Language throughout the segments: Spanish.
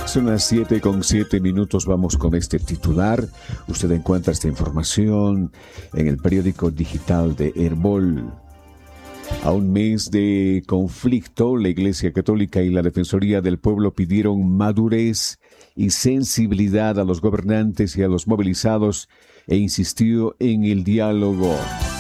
Son las 7:07. Vamos con este titular. Usted encuentra esta información en el periódico digital de Herbol. A un mes de conflicto, la Iglesia Católica y la Defensoría del Pueblo pidieron madurez y sensibilidad a los gobernantes y a los movilizados e insistió en el diálogo.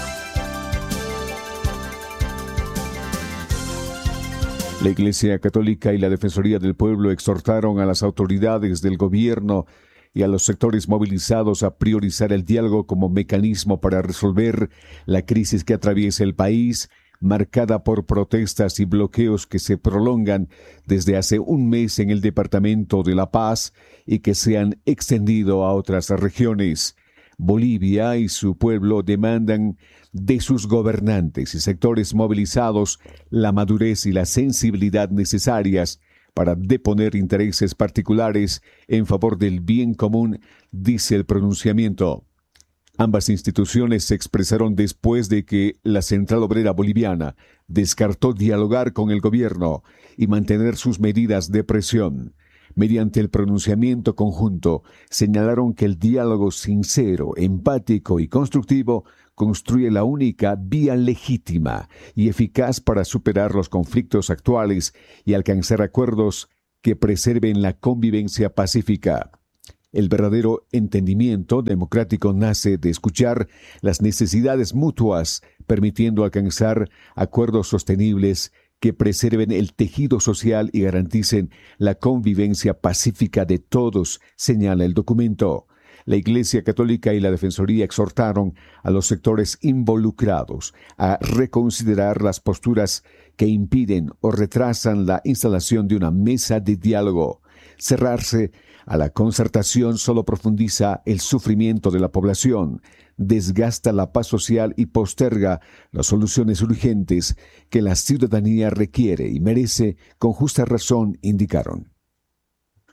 La Iglesia Católica y la Defensoría del Pueblo exhortaron a las autoridades del gobierno y a los sectores movilizados a priorizar el diálogo como mecanismo para resolver la crisis que atraviesa el país, marcada por protestas y bloqueos que se prolongan desde hace un mes en el departamento de La Paz y que se han extendido a otras regiones. Bolivia y su pueblo demandan de sus gobernantes y sectores movilizados la madurez y la sensibilidad necesarias para deponer intereses particulares en favor del bien común, dice el pronunciamiento. Ambas instituciones se expresaron después de que la Central Obrera Boliviana descartó dialogar con el gobierno y mantener sus medidas de presión. Mediante el pronunciamiento conjunto, señalaron que el diálogo sincero, empático y constructivo construye la única vía legítima y eficaz para superar los conflictos actuales y alcanzar acuerdos que preserven la convivencia pacífica. El verdadero entendimiento democrático nace de escuchar las necesidades mutuas, permitiendo alcanzar acuerdos sostenibles que preserven el tejido social y garanticen la convivencia pacífica de todos, señala el documento. La Iglesia Católica y la Defensoría exhortaron a los sectores involucrados a reconsiderar las posturas que impiden o retrasan la instalación de una mesa de diálogo. Cerrarse a la concertación solo profundiza el sufrimiento de la población, desgasta la paz social y posterga las soluciones urgentes que la ciudadanía requiere y merece con justa razón, indicaron.